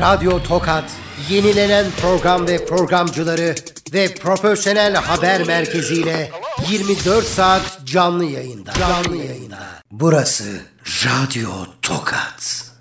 Radyo Tokat, yenilenen program ve programcıları ve profesyonel haber merkeziyle 24 saat canlı yayında. Burası Radyo Tokat.